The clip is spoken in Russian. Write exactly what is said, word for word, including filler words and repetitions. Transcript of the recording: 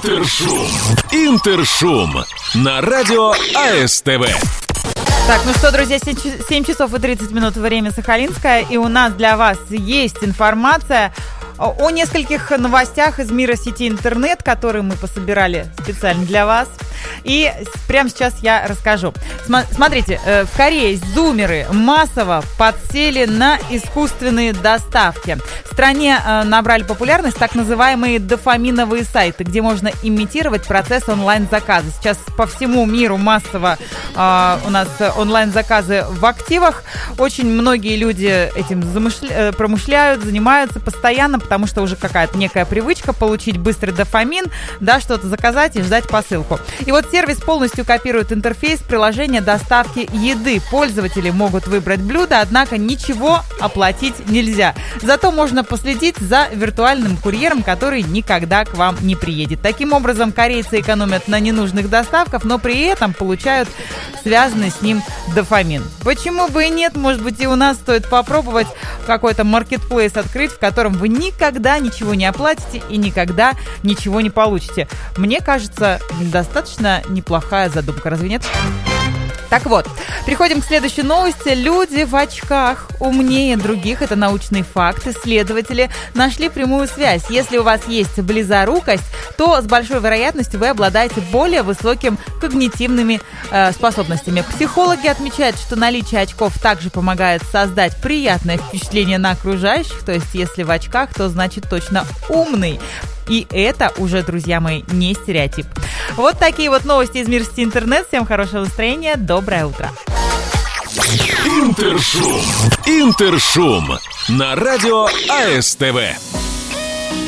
Интершум. Интершум. На радио АСТВ. Так, ну что, друзья, семь часов и тридцать минут, время Сахалинское, и у нас для вас есть информация о нескольких новостях из мира сети интернет, которые мы пособирали специально для вас. И прямо сейчас я расскажу. Смотрите, в Корее зумеры массово подсели на искусственные доставки. В стране набрали популярность так называемые дофаминовые сайты, где можно имитировать процесс онлайн-заказа. Сейчас по всему миру массово э, у нас онлайн-заказы в активах. Очень многие люди этим замышля... промышляют, занимаются постоянно, потому что уже какая-то некая привычка получить быстрый дофамин, да, что-то заказать и ждать посылку. И вот сервис полностью копирует интерфейс приложения доставки еды. Пользователи могут выбрать блюдо, однако ничего оплатить нельзя. Зато можно последить за виртуальным курьером, который никогда к вам не приедет. Таким образом, корейцы экономят на ненужных доставках, но при этом получают связанный с ним дофамин. Почему бы и нет? Может быть, и у нас стоит попробовать какой-то маркетплейс открыть, в котором вы никогда ничего не оплатите и никогда ничего не получите. Мне кажется, достаточно неплохая задумка, разве нет? Так вот, переходим к следующей новости. Люди в очках умнее других. Это научный факт. Исследователи нашли прямую связь. Если у вас есть близорукость, то с большой вероятностью вы обладаете более высокими когнитивными э, способностями. Психологи отмечают, что наличие очков также помогает создать приятное впечатление на окружающих. То есть, если в очках, то значит точно умный. И это уже, друзья мои, не стереотип. Вот такие вот новости из мира сети интернет. Всем хорошего настроения. Доброе утро. Интершум. Интершум. На радио АСТВ.